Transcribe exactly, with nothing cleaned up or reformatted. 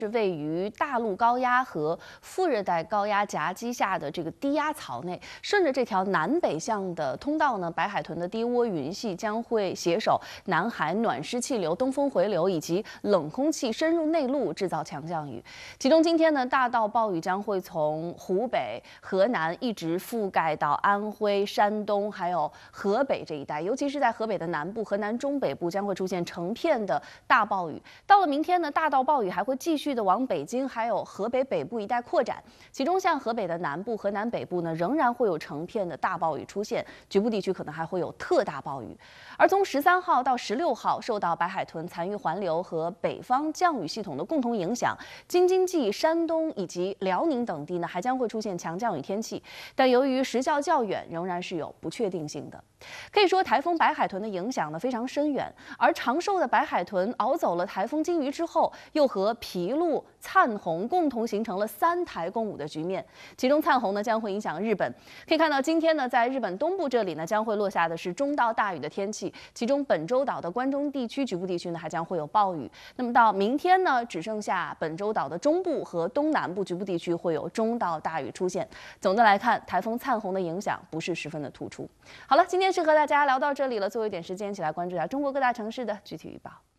是位于大陆高压和副热带高压夹击下的这个低压槽内，顺着这条南北向的通道呢，白海豚的低涡云系将会携手南海暖湿气流、东风回流以及冷空气深入内陆，制造强降雨。其中今天呢，大到暴雨将会从湖北、河南一直覆盖到安徽、山东，还有河北这一带，尤其是在河北的南部、河南中北部将会出现成片的大暴雨。到了明天呢，大到暴雨还会继续的往北京还有河北北部一带扩展，其中像河北的南部、河南北部呢，仍然会有成片的大暴雨出现，局部地区可能还会有特大暴雨。而从十三号到十六号，受到白海豚残余环流和北方降雨系统的共同影响，京津冀、山东以及辽宁等地呢，还将会出现强降雨天气，但由于时效较远，仍然是有不确定性的。可以说，台风白海豚的影响呢非常深远，而长寿的白海豚熬走了台风鲸鱼之后，又和麋鹿、灿红共同形成了三台共舞的局面。其中灿红呢将会影响日本，可以看到今天呢在日本东部这里呢将会落下的是中到大雨的天气，其中本州岛的关中地区局部地区呢还将会有暴雨。那么到明天呢，只剩下本州岛的中部和东南部局部地区会有中到大雨出现。总的来看，台风灿红的影响不是十分的突出。好了，今天是和大家聊到这里了，最后一点时间，一起来关注一下中国各大城市的具体预报。